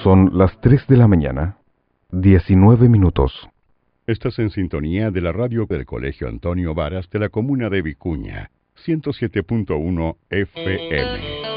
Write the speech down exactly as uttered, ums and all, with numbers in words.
Son las tres de la mañana, diecinueve minutos. Estás en sintonía de la radio del Colegio Antonio Varas de la comuna de Vicuña, ciento siete punto uno F M.